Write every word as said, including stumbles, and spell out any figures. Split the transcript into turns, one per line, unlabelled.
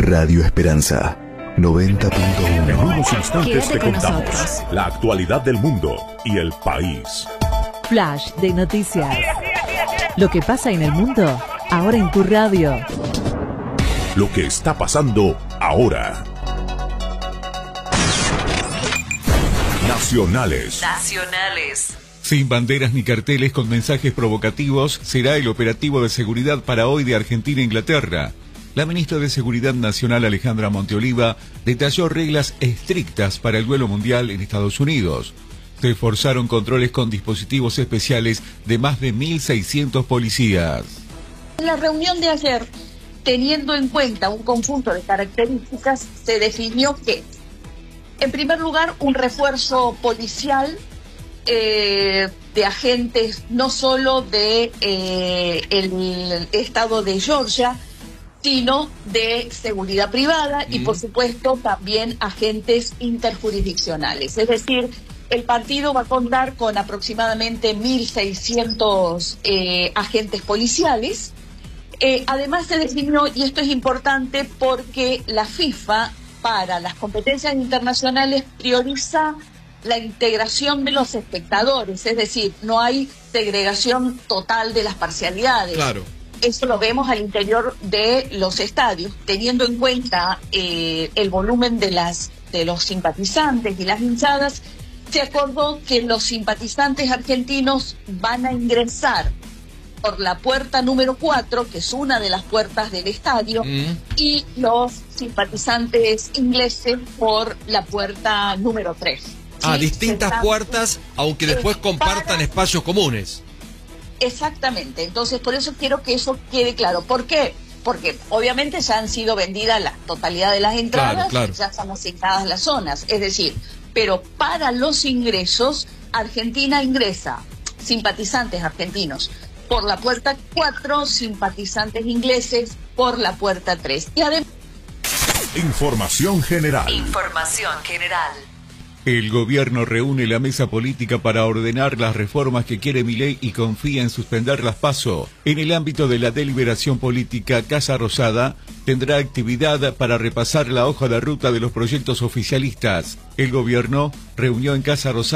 Radio Esperanza noventa punto uno.
En unos instantes
Quédate
te
con
contamos
nosotros.
la actualidad del mundo y el país.
Flash de noticias. Lo que pasa en el mundo, ahora en tu radio.
Lo que está pasando ahora. Nacionales.
Nacionales.
Sin banderas ni carteles con mensajes provocativos, será el operativo de seguridad para hoy de Argentina e Inglaterra. La ministra de Seguridad Nacional, Alejandra Monteoliva, detalló reglas estrictas para el vuelo mundial en Estados Unidos. Se forzaron controles con dispositivos especiales de más de mil seiscientos policías.
En la reunión de ayer, teniendo en cuenta un conjunto de características, se definió que, en primer lugar, un refuerzo policial eh, de agentes no solo de eh, el estado de Georgia, sino de seguridad privada y, por supuesto, también agentes interjurisdiccionales. Es decir, el partido va a contar con aproximadamente mil seiscientos eh, agentes policiales. Eh, además se definió, y esto es importante porque la FIFA para las competencias internacionales prioriza la integración de los espectadores, es decir, no hay segregación total de las parcialidades.
Claro.
Eso lo vemos al interior de los estadios, teniendo en cuenta eh, el volumen de las de los simpatizantes y las hinchadas. Se acordó que los simpatizantes argentinos van a ingresar por la puerta número cuatro, que es una de las puertas del estadio, mm. y los simpatizantes ingleses por la puerta número tres.
Ah,
¿sí?
distintas
Están,
puertas, aunque después compartan
para...
espacios comunes.
Exactamente, entonces por eso quiero que eso quede claro. ¿Por qué? Porque obviamente ya han sido vendidas la totalidad de las entradas,
claro, claro.
ya están asignadas las zonas, es decir, pero para los ingresos, Argentina ingresa simpatizantes argentinos por la puerta cuatro, simpatizantes ingleses por la puerta tres. Y además...
Información general.
Información general.
El gobierno reúne la mesa política para ordenar las reformas que quiere Milei y confía en suspender las PASO. En el ámbito de la deliberación política, Casa Rosada tendrá actividad para repasar la hoja de ruta de los proyectos oficialistas. El gobierno reunió en Casa Rosada